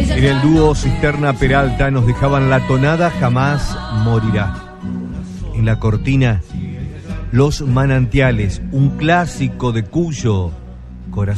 En el dúo Cisterna Peralta nos dejaban La tonada jamás morirá. En la cortina, Los manantiales, un clásico de Cuyo corazón.